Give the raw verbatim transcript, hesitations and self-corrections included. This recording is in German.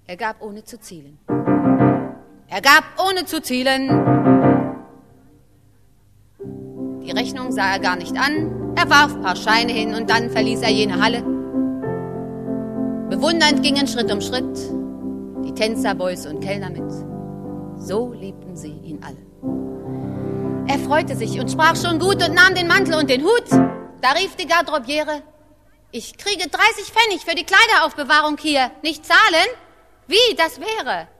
Er gab ohne zu zielen. Er gab ohne zu zielen. Die Rechnung sah er gar nicht an. Er warf ein paar Scheine hin und dann verließ er jene Halle. Bewundernd gingen Schritt um Schritt die Tänzer, Boys und Kellner mit. So liebten sie ihn alle. Er freute sich und sprach schon gut und nahm den Mantel und den Hut. Da rief die Garderobiere: Ich kriege dreißig Pfennig für die Kleideraufbewahrung hier. Nicht zahlen? Wie, das wäre?